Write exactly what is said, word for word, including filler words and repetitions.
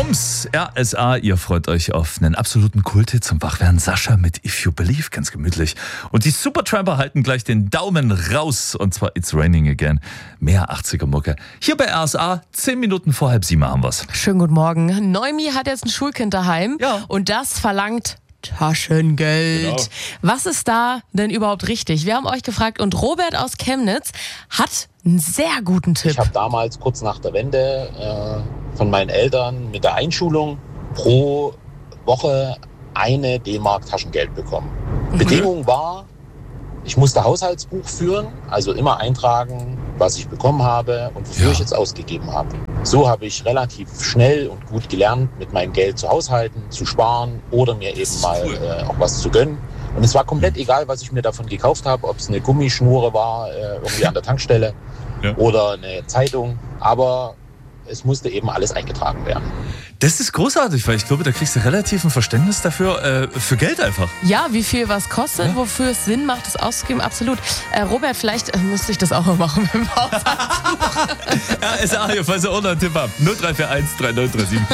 Ums R S A, ihr freut euch auf einen absoluten Kulthit zum Wachwerden. Sascha mit If You Believe, ganz gemütlich. Und die Supertramper halten gleich den Daumen raus, und zwar It's Raining Again. Mehr achtziger-Mucke. Hier bei R S A, zehn Minuten vor halb sieben haben wir's. Schönen guten Morgen. Noemi hat jetzt ein Schulkind daheim Ja. und das verlangt Taschengeld. Genau. Was ist da denn überhaupt richtig? Wir haben euch gefragt und Robert aus Chemnitz hat einen sehr guten Tipp. Ich habe damals kurz nach der Wende äh, von meinen Eltern mit der Einschulung pro Woche eine D-Mark Taschengeld bekommen. Mhm. Bedingung war, ich musste Haushaltsbuch führen, also immer eintragen, was ich bekommen habe und wofür Ja. ich jetzt ausgegeben habe. So habe ich relativ schnell und gut gelernt, mit meinem Geld zu haushalten, zu sparen oder mir eben mal cool. äh, auch was zu gönnen. Und es war komplett egal, was ich mir davon gekauft habe, ob es eine Gummischnur war, äh, irgendwie an der Tankstelle Ja. oder eine Zeitung. Aber es musste eben alles eingetragen werden. Das ist großartig, weil ich glaube, da kriegst du relativ ein Verständnis dafür, äh, für Geld einfach. Ja, wie viel was kostet, Ja. wofür es Sinn macht, es auszugeben, absolut. Äh, Robert, vielleicht äh, müsste ich das auch mal machen mit dem Haushaltsbuch. R S A, hier, falls ihr auch noch einen Tipp habt. null drei vier eins drei neun drei sieben.